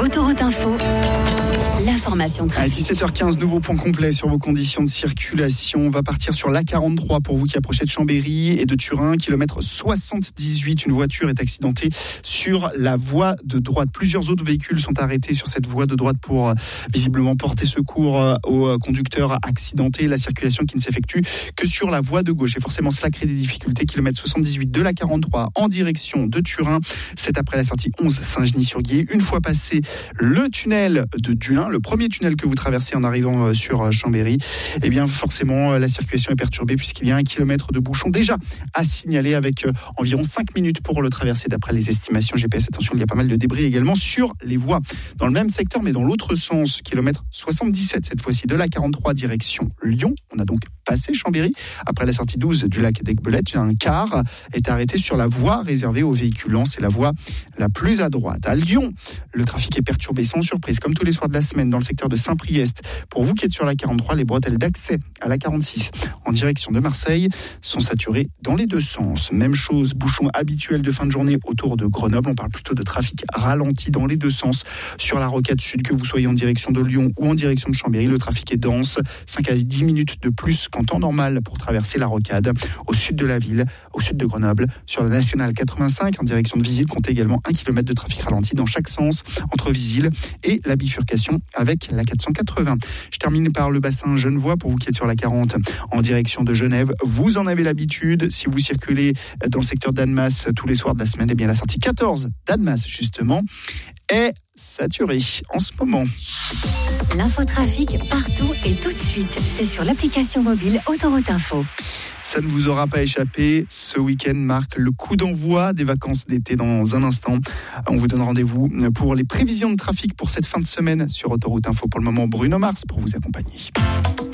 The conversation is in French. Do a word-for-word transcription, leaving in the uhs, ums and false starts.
Autoroute Info, l'information trafic. À dix-sept heures quinze, nouveau point complet sur vos conditions de circulation. On va partir sur l'A quarante-trois pour vous qui approchez de Chambéry et de Turin. Kilomètre soixante-dix-huit, une voiture est accidentée sur la voie de droite. Plusieurs autres véhicules sont arrêtés sur cette voie de droite pour euh, visiblement porter secours euh, aux conducteurs accidentés. La circulation qui ne s'effectue que sur la voie de gauche. Et forcément, cela crée des difficultés. Kilomètre soixante-dix-huit de l'A quarante-trois en direction de Turin. C'est après la sortie onze Saint-Genis-sur-Guiers. Une fois passé le tunnel de Dullin, le premier tunnel que vous traversez en arrivant sur Chambéry, eh bien forcément la circulation est perturbée puisqu'il y a un kilomètre de bouchon déjà à signaler avec environ cinq minutes pour le traverser d'après les estimations G P S. Attention, il y a pas mal de débris également sur les voies. Dans le même secteur mais dans l'autre sens, kilomètre soixante-dix-sept cette fois-ci de l'A quarante-trois direction Lyon. On a donc passé Chambéry. Après la sortie douze du lac d'Aiguebelette, un car est arrêté sur la voie réservée aux véhicules lents. C'est la voie la plus à droite. À Lyon, le trafic est perturbé sans surprise, comme tous les soirs de la semaine, dans le secteur de Saint-Priest. Pour vous qui êtes sur la quarante-trois, les bretelles d'accès à la quarante-six en direction de Marseille sont saturées dans les deux sens. Même chose, bouchon habituel de fin de journée autour de Grenoble. On parle plutôt de trafic ralenti dans les deux sens sur la rocade sud, que vous soyez en direction de Lyon ou en direction de Chambéry. Le trafic est dense, cinq à dix minutes de plus qu'en temps normal pour traverser la rocade. Au sud de la ville, au sud de Grenoble, sur la nationale quatre-vingt-cinq en direction de Visil, comptez également un kilomètre de trafic ralenti dans chaque sens entre Visil et la bifurcation avec la quatre cent quatre-vingts. Je termine par le bassin Genevois pour vous qui êtes sur la quarante en direction de Genève. Vous en avez l'habitude, si vous circulez dans le secteur d'Annemasse tous les soirs de la semaine, eh bien la sortie quatorze d'Annemasse justement est saturée en ce moment. L'infotrafic partout et tout de suite, c'est sur l'application mobile Autoroute Info. Ça ne vous aura pas échappé, ce week-end marque le coup d'envoi des vacances d'été dans un instant. On vous donne rendez-vous pour les prévisions de trafic pour cette fin de semaine sur Autoroute Info. Pour le moment, Bruno Mars pour vous accompagner.